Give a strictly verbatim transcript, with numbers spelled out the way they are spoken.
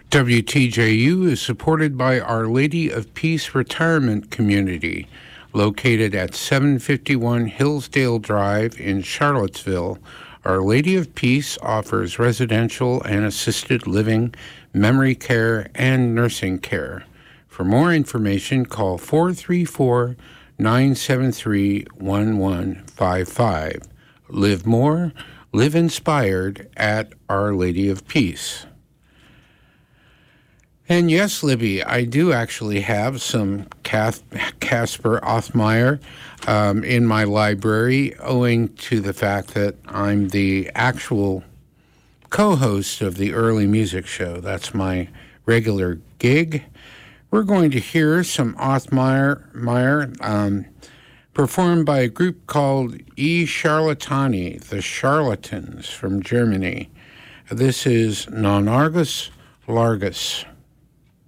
W T J U is supported by Our Lady of Peace Retirement Community, located at seven fifty-one Hillsdale Drive in Charlottesville. Our Lady of Peace offers residential and assisted living, memory care, and nursing care. For more information, call four three four, nine seven three, one one five five. Live more, live inspired at Our Lady of Peace. And yes, Libby, I do actually have some Cath- Caspar Othmeyer um, in my library, owing to the fact that I'm the actual co-host of the Early Music Show. That's my regular gig. We're going to hear some Othmeyer Meyer, um, performed by a group called E. Charlatani, the Charlatans from Germany. This is Non Argus Largus.